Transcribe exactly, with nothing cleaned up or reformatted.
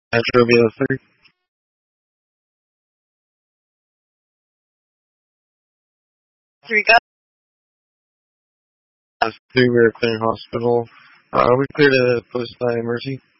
Astro be the third. Three guys. Last three, we were clearing hospital. Uh, we cleared a post by Mercy.